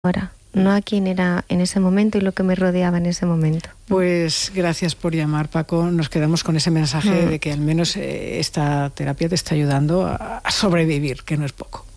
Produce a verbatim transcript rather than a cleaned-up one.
ahora, no a quién era en ese momento y lo que me rodeaba en ese momento. Pues gracias por llamar, Paco. Nos quedamos con ese mensaje Mm. de que al menos eh, esta terapia te está ayudando a, a sobrevivir, que no es poco.